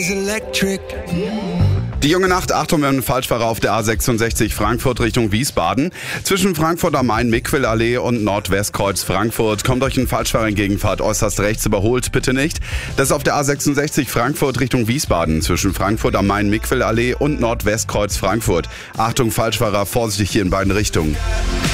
Die junge Nacht, Achtung, wenn Falschfahrer auf der A66 Frankfurt Richtung Wiesbaden. Zwischen Frankfurt am Main, Miquelallee und Nordwestkreuz Frankfurt kommt euch ein Falschfahrer entgegen, fahrt äußerst rechts, überholt bitte nicht. Das ist auf der A66 Frankfurt Richtung Wiesbaden. Zwischen Frankfurt am Main, Miquelallee und Nordwestkreuz Frankfurt. Achtung, Falschfahrer, vorsichtig hier in beiden Richtungen.